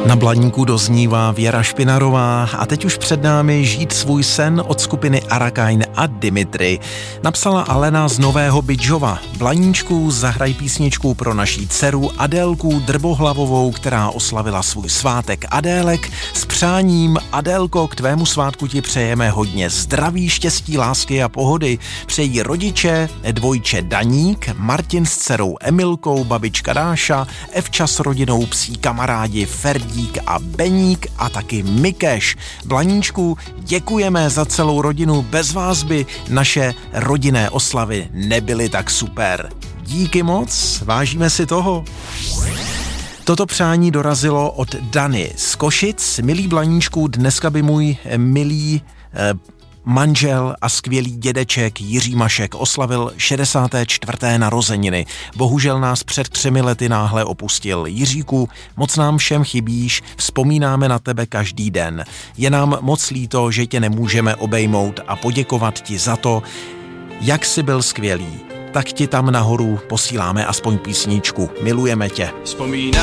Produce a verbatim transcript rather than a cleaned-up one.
Na Blaníku doznívá Věra Špinarová a teď už před námi Žít svůj sen od skupiny Arakain a Dimitri. Napsala Alena z Nového Bydžova. Blaníčku, zahraj písničku pro naší dceru Adélku Drbohlavovou, která oslavila svůj svátek. Adélek, s přáním, Adélko, k tvému svátku ti přejeme hodně zdraví, štěstí, lásky a pohody. Přejí rodiče, dvojče Daník, Martin s dcerou Emilkou, babička Dáša, Evča s rodinou, psí kamarádi Ferdík a Beník a taky Mikeš. Blaníčku, děkujeme za celou rodinu, bez vás by naše rodinné oslavy nebyly tak super. Díky moc, vážíme si toho. Toto přání dorazilo od Dany z Košic. Milý Blaníčku, dneska by můj milý eh, manžel a skvělý dědeček Jiří Mašek oslavil šedesáté čtvrté narozeniny. Bohužel nás před třemi lety náhle opustil. Jiříku, moc nám všem chybíš, vzpomínáme na tebe každý den. Je nám moc líto, že tě nemůžeme obejmout a poděkovat ti za to, jak jsi byl skvělý. Tak ti tam nahoru posíláme aspoň písničku. Milujeme tě. Vzpomíná